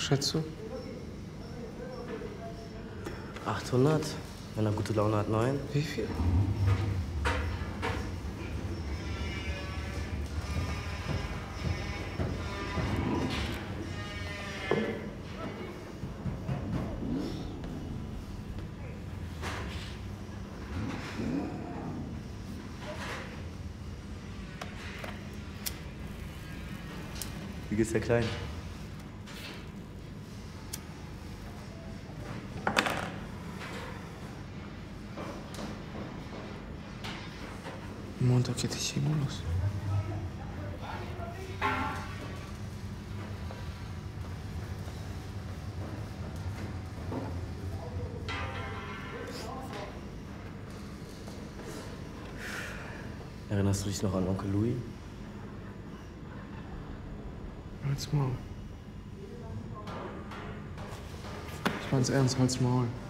schätzt du? 800. Wenn er gute Laune hat, 9. Wie viel? Wie geht's der Kleinen? Montag geht die Chemo los. Erinnerst du dich noch an Onkel Louis? Halt's Maul. Ich mein's ernst, halt's Maul.